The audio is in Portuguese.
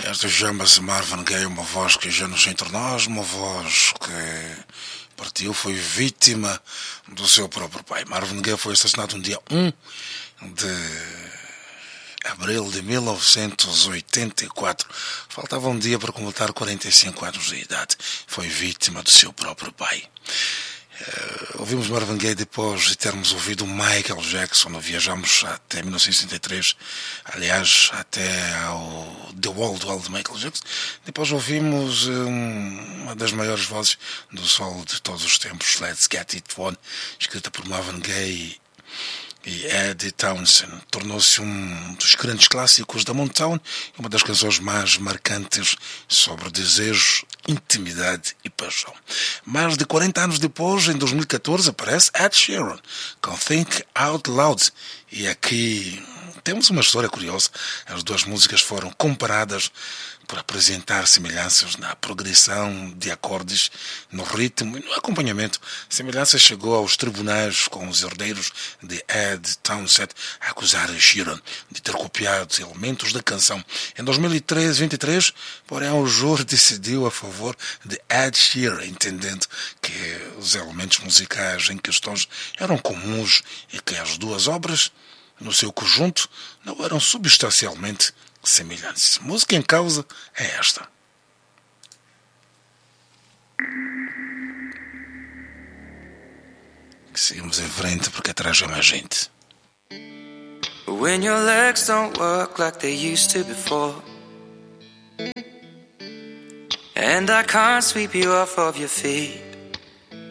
Esta chama-se Marvin Gaye, uma voz que já não está entre nós, uma voz que partiu, foi vítima do seu próprio pai. Marvin Gaye foi assassinado no dia 1 de abril de 1984. Faltava um dia para completar 45 anos de idade. Foi vítima do seu próprio pai. Ouvimos Marvin Gaye depois de termos ouvido Michael Jackson. Viajamos até 1963, aliás, até ao The Wall de Michael Jackson. Depois ouvimos uma das maiores vozes do solo de todos os tempos, Let's Get It On, escrita por Marvin Gaye e Eddie Townsend. Tornou-se um dos grandes clássicos da Motown e uma das canções mais marcantes sobre desejo, intimidade e paixão. Mais de 40 anos depois, em 2014, aparece Ed Sheeran com Think Out Loud. E aqui temos uma história curiosa. As duas músicas foram comparadas para apresentar semelhanças na progressão de acordes, no ritmo e no acompanhamento. A semelhança chegou aos tribunais, com os herdeiros de Ed Townsend a acusar Sheeran de ter copiado elementos da canção. Em 2023, porém, o júri decidiu a favor de Ed Sheeran, entendendo que os elementos musicais em questões eram comuns e que as duas obras, no seu conjunto, não eram substancialmente semelhantes. A música em causa é esta. Seguimos em frente porque atrás é mais gente. When your legs don't work like they used to before, and I can't sweep you off of your feet,